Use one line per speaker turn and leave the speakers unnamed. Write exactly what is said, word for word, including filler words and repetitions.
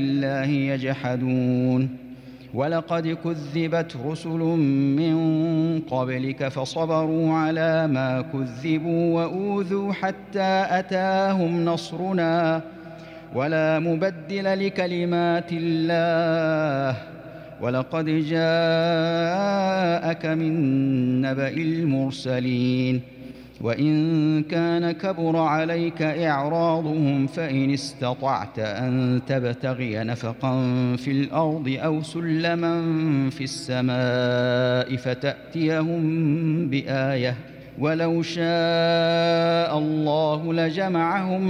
الله يجحدون ولقد كذبت رسل من قبلك فصبروا على ما كذبوا وأوذوا حتى أتاهم نصرنا ولا مبدل لكلمات الله ولقد جاءك من نبأ المرسلين وإن كان كبر عليك إعراضهم فإن استطعت أن تبتغي نفقا في الأرض أو سلما في السماء فتأتيهم بآية ولو شاء الله لجمعهم